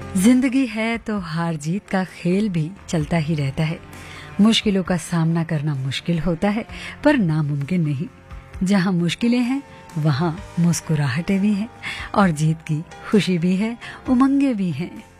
जिंदगी है तो हार जीत का खेल भी चलता ही रहता है। मुश्किलों का सामना करना मुश्किल होता है, पर नामुमकिन नहीं। जहाँ मुश्किलें हैं वहाँ मुस्कुराहटें भी हैं और जीत की खुशी भी है, उमंगे भी हैं।